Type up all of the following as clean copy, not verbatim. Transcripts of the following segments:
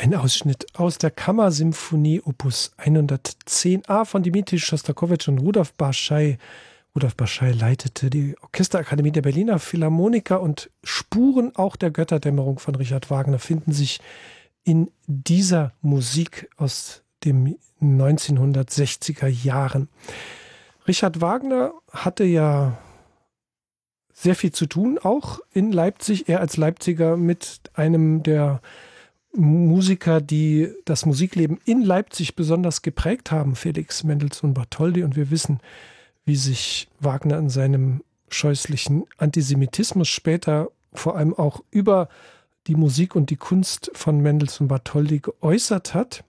Ein Ausschnitt aus der Kammersymphonie Opus 110a von Dmitri Schostakowitsch und Rudolf Barschai. Rudolf Barschai leitete die Orchesterakademie der Berliner Philharmoniker, und Spuren auch der Götterdämmerung von Richard Wagner finden sich in dieser Musik aus den 1960er Jahren. Richard Wagner hatte ja sehr viel zu tun, auch in Leipzig. Er als Leipziger mit einem der Musiker, die das Musikleben in Leipzig besonders geprägt haben, Felix Mendelssohn Bartholdy. Und wir wissen, wie sich Wagner in seinem scheußlichen Antisemitismus später vor allem auch über die Musik und die Kunst von Mendelssohn Bartholdy geäußert hat.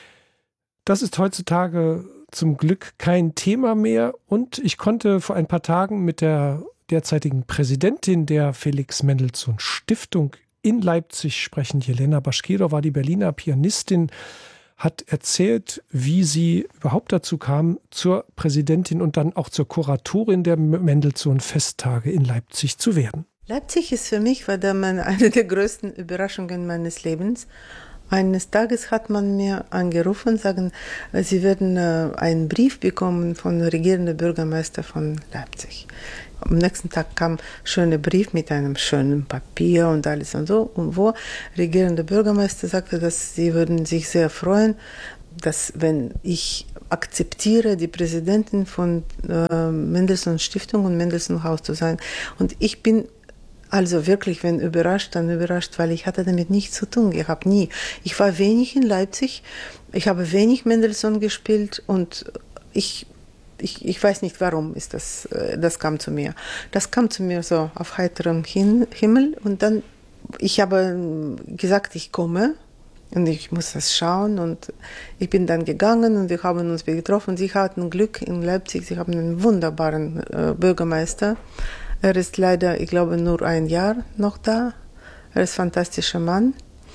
Das ist heutzutage zum Glück kein Thema mehr, und ich konnte vor ein paar Tagen mit der derzeitigen Präsidentin der Felix Mendelssohn Stiftung in Leipzig sprechen. Jelena Baschkirowa, die Berliner Pianistin, hat erzählt, wie sie überhaupt dazu kam, zur Präsidentin und dann auch zur Kuratorin der Mendelssohn-Festtage in Leipzig zu werden. Leipzig ist für mich war eine der größten Überraschungen meines Lebens. Eines Tages hat man mir angerufen und sagen, sie werden einen Brief bekommen von regierenden Bürgermeister von Leipzig. Am nächsten Tag kam ein schöner Brief mit einem schönen Papier und alles und so. Und wo regierende Bürgermeister sagte, dass sie würden sich sehr freuen, dass wenn ich akzeptiere, die Präsidentin von Mendelssohn Stiftung und Mendelssohn Haus zu sein. Und ich bin also wirklich, wenn überrascht, dann überrascht, weil ich hatte damit nichts zu tun gehabt, nie. Ich war wenig in Leipzig, ich habe wenig Mendelssohn gespielt, und ich weiß nicht, warum ist das kam zu mir. Das kam zu mir so auf heiterem Himmel, und dann, ich habe gesagt, ich komme und ich muss das schauen, und ich bin dann gegangen und wir haben uns getroffen. Sie hatten Glück in Leipzig, sie haben einen wunderbaren Bürgermeister. Er ist leider, ich glaube, nur ein Jahr noch da. Er ist ein fantastischer Mann.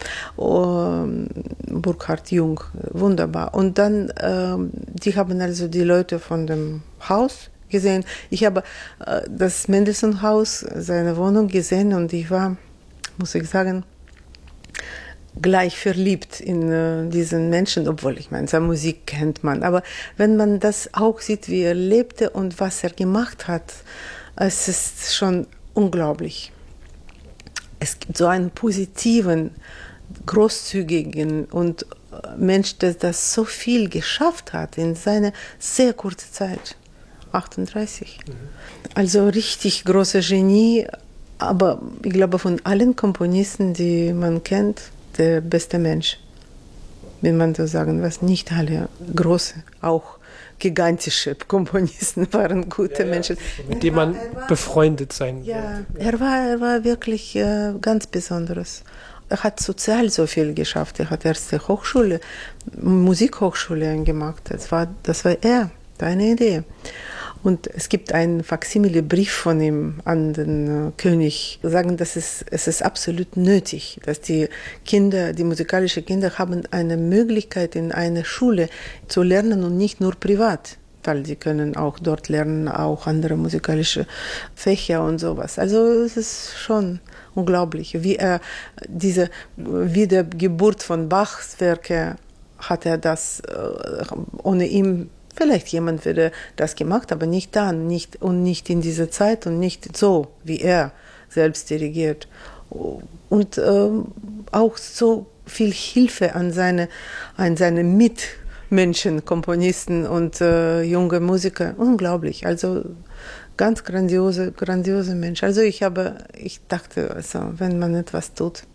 Burkhard Jung, wunderbar. Und dann, die haben also die Leute von dem Haus gesehen. Ich habe das Mendelssohn-Haus, seine Wohnung gesehen, und ich war, muss ich sagen, gleich verliebt in diesen Menschen, obwohl ich meine, seine Musik kennt man. Aber wenn man das auch sieht, wie er lebte und was er gemacht hat, es ist schon unglaublich. Es gibt so einen positiven, großzügigen und Mensch, der das so viel geschafft hat in seiner sehr kurzen Zeit. 38. Also richtig großer Genie, aber ich glaube von allen Komponisten, die man kennt, der beste Mensch. Wenn man so sagen, was nicht alle große, auch gigantische Komponisten waren gute Menschen. Mit denen man befreundet sein Ja, wollte. er war wirklich ganz Besonderes. Er hat sozial so viel geschafft. Er hat erste Hochschule, Musikhochschule gemacht. Das war er, seine Idee. Und es gibt einen Faksimile-Brief von ihm an den König, sagen, dass es ist absolut nötig, dass die musikalischen Kinder haben eine Möglichkeit, in einer Schule zu lernen und nicht nur privat, weil sie können auch dort lernen, auch andere musikalische Fächer und sowas. Also es ist schon unglaublich, wie er diese Wiedergeburt von Bachs Werke hat er das ohne ihn. Vielleicht jemand würde das gemacht, aber nicht dann, nicht in dieser Zeit und nicht so, wie er selbst dirigiert. Und auch so viel Hilfe an seine Mitmenschen, Komponisten und junge Musiker. Unglaublich. Also ganz grandiose Mensch. Also ich dachte, also, wenn man etwas tut.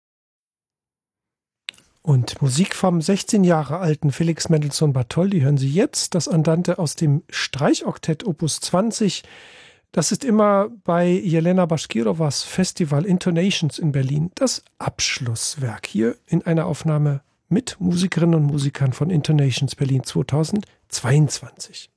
Und Musik vom 16 Jahre alten Felix Mendelssohn Bartholdy hören Sie jetzt, das Andante aus dem Streichoktett Opus 20. Das ist immer bei Jelena Baschkirowas Festival Intonations in Berlin das Abschlusswerk, hier in einer Aufnahme mit Musikerinnen und Musikern von Intonations Berlin 2022.